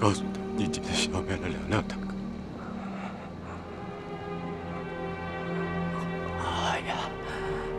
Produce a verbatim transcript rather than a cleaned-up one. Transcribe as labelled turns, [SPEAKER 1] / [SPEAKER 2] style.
[SPEAKER 1] 告诉他，你今天消灭了梁亮大哥。